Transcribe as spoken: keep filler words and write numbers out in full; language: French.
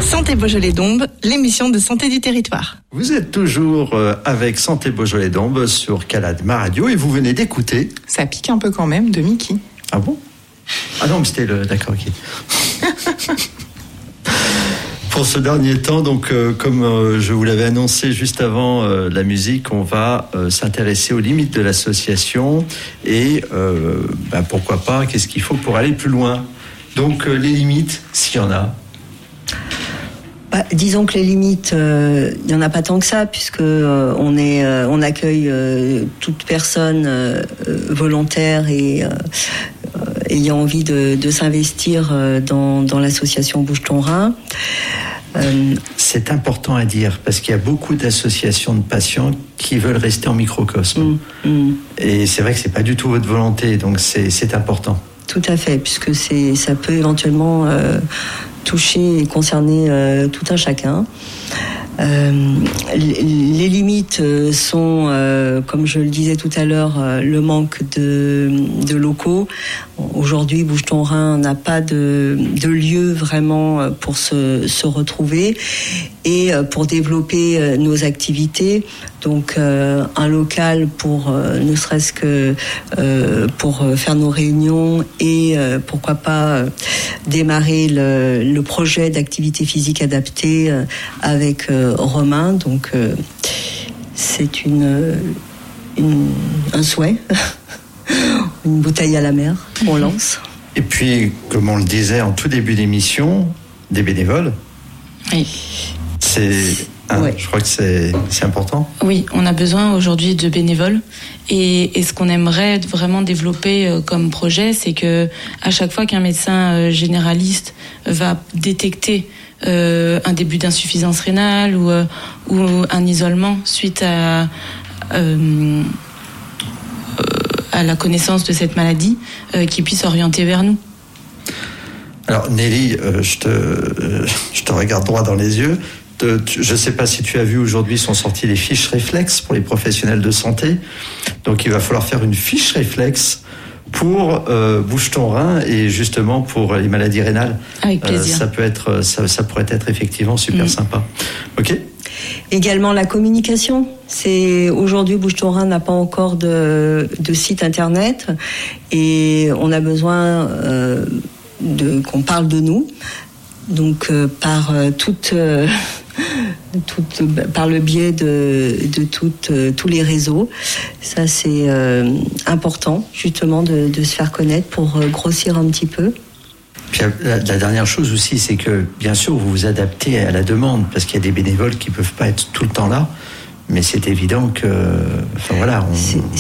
Santé Beaujolais-Dombes, l'émission de santé du territoire. Vous êtes toujours avec Santé Beaujolais-Dombes sur Caladma Radio et vous venez d'écouter... Ça pique un peu quand même, de Mickey. Ah bon ? Ah non, mais c'était le... D'accord, ok. Pour ce dernier temps, donc, euh, comme euh, je vous l'avais annoncé juste avant euh, la musique, on va euh, s'intéresser aux limites de l'association et euh, bah, pourquoi pas, qu'est-ce qu'il faut pour aller plus loin. Donc, euh, les limites, s'il y en a. Bah, disons que les limites, il euh, n'y en a pas tant que ça, puisque euh, on est, euh, on accueille euh, toute personne euh, volontaire et euh, euh, ayant envie de, de s'investir euh, dans, dans l'association Bouge ton rein. Euh, C'est important à dire parce qu'il y a beaucoup d'associations de patients qui veulent rester en microcosme. Mmh, mmh. Et c'est vrai que c'est pas du tout votre volonté, donc c'est, c'est important. Tout à fait, puisque c'est, ça peut éventuellement euh, toucher et concerner euh, tout un chacun. Euh, les limites sont, euh, comme je le disais tout à l'heure, euh, le manque de, de locaux. Aujourd'hui, Bouge ton rein n'a pas de, de lieu vraiment pour se, se retrouver et pour développer nos activités. Donc, euh, un local pour, euh, ne serait-ce que euh, pour faire nos réunions et euh, pourquoi pas euh, démarrer le, le projet d'activité physique adaptée euh, avec euh, Romain. Donc, euh, c'est une, une, un souhait. Une bouteille à la mer, on lance. Et puis, comme on le disait en tout début d'émission, des bénévoles. Oui. C'est, hein, ouais. Je crois que c'est, c'est important. Oui, on a besoin aujourd'hui de bénévoles. Et, et ce qu'on aimerait vraiment développer euh, comme projet, c'est que à chaque fois qu'un médecin euh, généraliste va détecter euh, un début d'insuffisance rénale ou, euh, ou un isolement suite à... Euh, à la connaissance de cette maladie, euh, qui puisse orienter vers nous. Alors Nelly, euh, je, te, euh, je te regarde droit dans les yeux. Te, tu, je ne sais pas si tu as vu, aujourd'hui sont sorties les fiches réflexes pour les professionnels de santé. Donc il va falloir faire une fiche réflexe pour euh, Bouge ton rein et justement pour les maladies rénales. Avec plaisir. Euh, ça peut être, ça, ça pourrait être effectivement super mmh. sympa. Ok. Également la communication. C'est aujourd'hui Bouge ton rein n'a pas encore de, de site internet et on a besoin euh, de qu'on parle de nous. Donc euh, par euh, toute, euh, toute par le biais de de toutes euh, tous les réseaux. Ça c'est euh, important justement de, de se faire connaître pour euh, grossir un petit peu. Puis la, la dernière chose aussi, c'est que bien sûr vous vous adaptez à la demande parce qu'il y a des bénévoles qui peuvent pas être tout le temps là, mais c'est évident que, enfin voilà, on,